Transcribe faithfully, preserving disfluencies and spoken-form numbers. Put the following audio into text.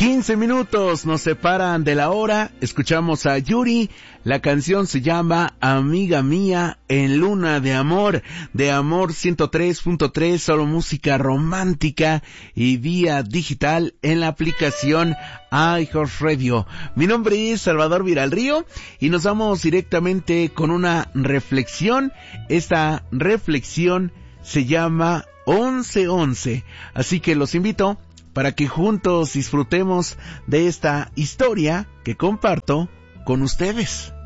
quince minutos nos separan de la hora. Escuchamos a Yuri. La canción se llama Amiga Mía en Luna de Amor. De Amor ciento tres punto tres, solo música romántica y vía digital en la aplicación iHeartRadio. Mi nombre es Salvador Viralrío y nos vamos directamente con una reflexión. Esta reflexión se llama once once. Así que los invito para que juntos disfrutemos de esta historia que comparto con ustedes.